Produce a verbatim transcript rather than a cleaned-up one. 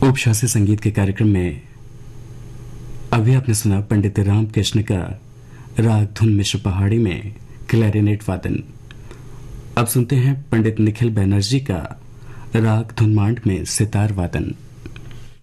उपशास्त्रीय संगीत के कार्यक्रम में अभी आपने सुना पंडित रामकृष्ण का राग धुन मिश्र पहाड़ी में क्लैरिनेट वादन। अब सुनते हैं पंडित निखिल बैनर्जी का राग धुन मांड में सितार वादन।